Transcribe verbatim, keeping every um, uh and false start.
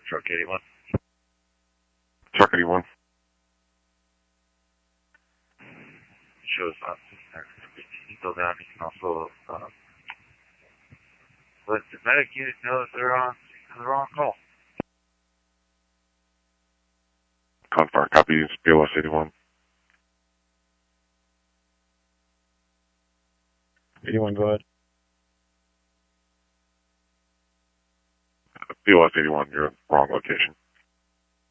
Truck eighty-one. Truck eighty-one. Shows up. You can go down. You can also uh, let the medic unit know that they're on they're on call. Confire, copy, B O S eighty-one. eighty-one, go ahead. B O S eighty-one, you're in the wrong location.